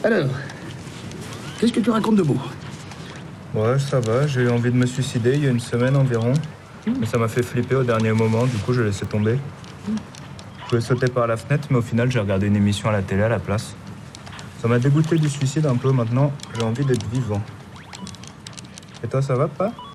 Alors, qu'est-ce que tu racontes de beau? Ouais, ça va, j'ai eu envie de me suicider il y a une semaine environ. Mais ça m'a fait flipper au dernier moment, du coup j'ai laissé tomber. Je pouvais sauter par la fenêtre, mais au final j'ai regardé une émission à la télé à la place. Ça m'a dégoûté du suicide un peu, maintenant j'ai envie d'être vivant. Et toi, ça va, pas?